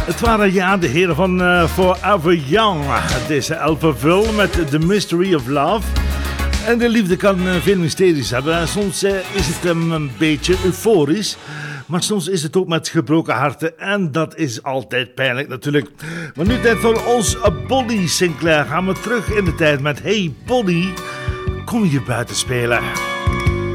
Het waren ja de heren van Forever Young. Het is Alphaville met The Mystery of Love. En de liefde kan veel mysteries hebben. Soms is het een beetje euforisch. Maar soms is het ook met gebroken harten. En dat is altijd pijnlijk natuurlijk. Maar nu tijd voor ons Bonnie Sinclair. Gaan we terug in de tijd met Hey Bonnie, kom je buiten spelen?